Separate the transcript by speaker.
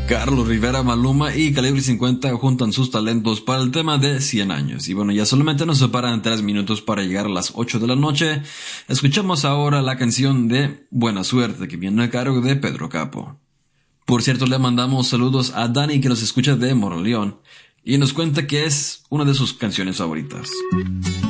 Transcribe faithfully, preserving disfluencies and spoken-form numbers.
Speaker 1: Carlos Rivera, Maluma y Calibre cincuenta juntan sus talentos para el tema de cien años. Y bueno, ya solamente nos separan tres minutos para llegar a las ocho de la noche. Escuchamos ahora la canción de Buena Suerte, que viene a cargo de Pedro Capo. Por cierto, le mandamos saludos a Dani, que nos escucha de Moroleón y nos cuenta que es una de sus canciones favoritas.